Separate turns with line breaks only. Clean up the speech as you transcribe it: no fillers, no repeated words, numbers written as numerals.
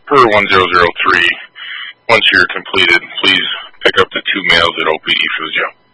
per 1003, once you're completed, please pick up the 2 males at OPE for the job.